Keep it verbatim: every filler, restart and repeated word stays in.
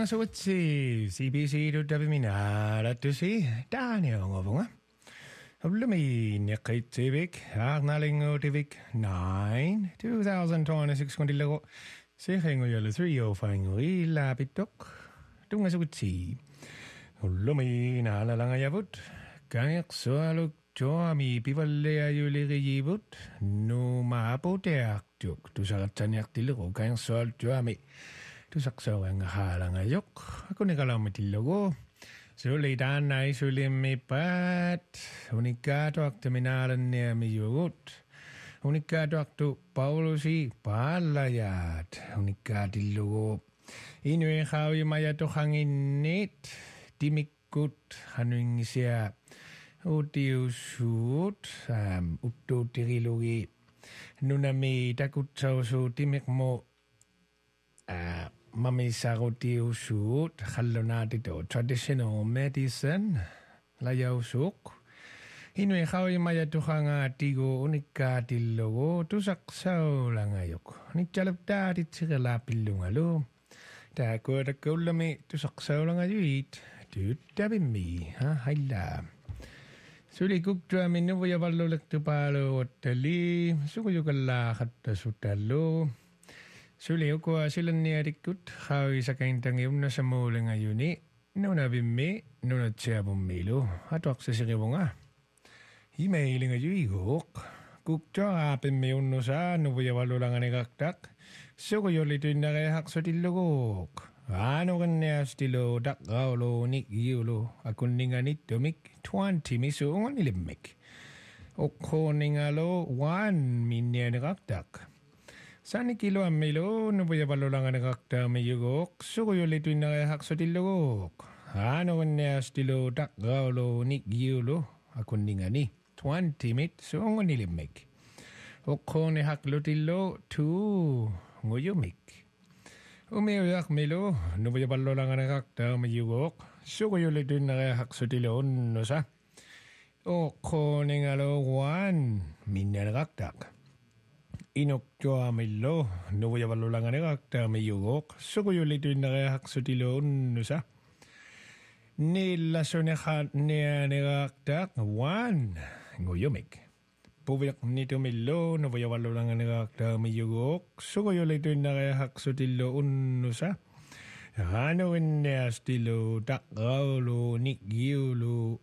Tungasawatsi C B C Dutavimina Tusi Daniel Ovunga Lumi Nikitivik Arnalingo Tivik nine two thousand twenty six Quantilago Sihing Yellow three oh Fangri Lapitok Tungasawatsi Lumi Nalalangayavut Kayak Swaluk Joami Pivalea Yuligibut No Maapoteak Tuk to Sarataniak Tilago Kayak Swal Joami Tu saksaw ang halang ayok. Ako ni kalamitilogo. Suli tanay suli mipat. Unikato ak terminalan niya miyugut. Unikato ak tu Paulo si palayat. Unikatilogo. Inuwi kawi mayato hanginit. Timikut hanuing siya. Utiusut. Um, Upto tirilogi. Nunami takut saw so timik mo. Uh, Mamisaroti usut, halonati to traditional medicine, layaw suk. Inwe kawi maya tuhanga tigo unika tilogo, tusaksaw lang ayok. Nichalapta titsirala pilungalo. Tako tako lami tusaksaw lang ayuit. Tutabimi, ha, hayla. Suli kuktra minuwa yaballo laktupalo otali, sukuyukala katta sutalo. Suli ko silan ni Arikut, kawi sa kaintang yung nasa mula ngayon ni, nuna bimi, nuna siya bumilo, at wak sa siribo nga. Email nga yung igok, kukta apin may uno sa, nubuya walo lang ang ikaktak, so ko yung lito yung nakahak sa tilogok. Ano kan niya stilo, dak gaulo, nik yulo, akun ni nga nito mik, twenty miso nga nilimik. O ko ni nga lo, one minya nakaktak. Sani kilo amilo, nubuya balo lang ang nakakta may yugok, so ko yung lito yung nakahak sa tilogok. Ano kan niya stilo, dak gaulo, nik yulo, akun ni nga ni, twenty mit, so nga nilimik. O ko ni haklo tilo, two, nguyumik. Umiyak milo, nubuya balo lang ang nakakta may yugok, so ko yung lito yung nakahak sa tilon, no sa? O ko ni nga lo, one, minya nakaktak. Inok joa milo, nubuya balo lang ang nakakta may yugok, so ko yung lito yung nakahak sa tilon, no sa? Nilaso niya nakaktak, one, nguyumik. Pubiyak nito milo, nubuya balo lang ang nakakta may yugok, so ko yung lito yung nakahak sa tilon, no sa? Ano niya stilo, takaulo, nikyulo,